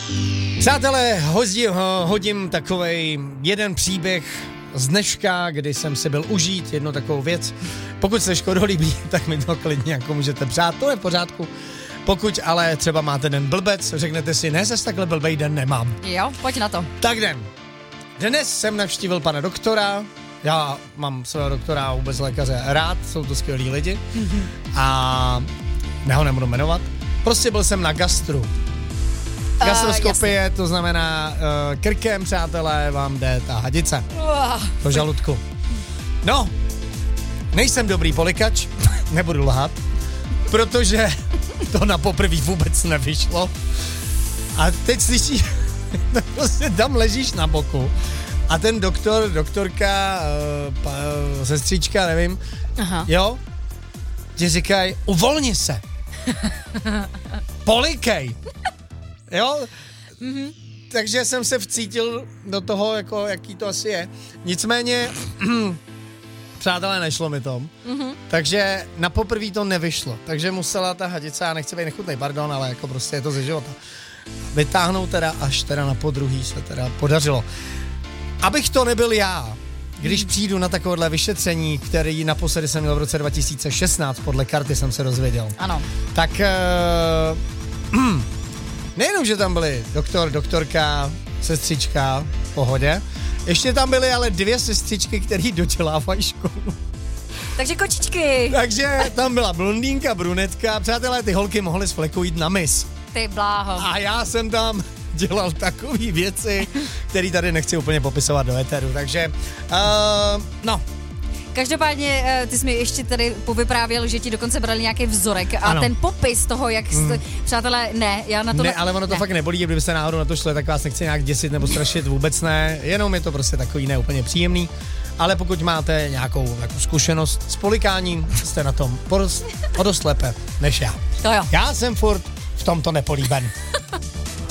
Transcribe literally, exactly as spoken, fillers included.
Přátelé, hodím, hodím takovej jeden příběh z dneška, kdy jsem si byl užít jednu takovou věc. Pokud se Škodo líbí, tak mi to klidně jako můžete přát, to je v pořádku. Pokud ale třeba máte den blbec, řeknete si, ne, zase takhle blbej den nemám. Jo, pojď na to. Tak jdem. Dnes jsem navštívil pana doktora, já mám svého doktora a vůbec lékaře rád, jsou to skvělí lidi mm-hmm. a ne ho nebudu jmenovat. Prostě byl jsem na gastru. Gastroskopie, uh, to znamená uh, krkem, přátelé, vám jde ta hadice uh. do žaludku. No, nejsem dobrý polikač, nebudu lhát, protože to na poprvé vůbec nevyšlo. A teď slyšíš, prostě tam ležíš na boku a ten doktor, doktorka, uh, pa, uh, sestřička, nevím, aha. jo, ti říkají, uvolni se, polikej. Jo, mm-hmm. takže jsem se vcítil do toho, jako, jaký to asi je. Nicméně, přátelé, nešlo mi to, mm-hmm. takže na poprvé to nevyšlo. Takže musela ta hadice, já nechci být nechutnej, pardon, ale jako prostě je to ze života. Vytáhnout teda, až teda na podruhý se teda podařilo. Abych to nebyl já, když mm. přijdu na takovéhle vyšetření, který naposledy jsem měl v roce dva tisíce šestnáct, podle karty jsem se dozvěděl. Ano. Tak... Uh, Nejenom, že tam byli doktor, doktorka, sestřička, v pohodě. Ještě tam byly ale dvě sestřičky, které dodělávají školu. Takže kočičky. Takže tam byla blondýnka, brunetka. Přátelé, ty holky mohly s flekou jít na mis. Ty bláho. A já jsem tam dělal takové věci, které tady nechci úplně popisovat do éteru. Takže, uh, no... Každopádně ty jsi mi ještě tady povyprávěl, že ti dokonce brali nějaký vzorek a ano. ten popis toho, jak jste, mm. přátelé, ne, já na to... Ne, ale ono to ne. fakt nebolí, kdybyste náhodou na to šli, tak vás nechci nějak děsit nebo strašit, vůbec ne, jenom je to prostě takový neúplně příjemný, ale pokud máte nějakou, nějakou zkušenost s polikáním, jste na tom o dost lépe než já. To jo. Já jsem furt v tomto nepolíben.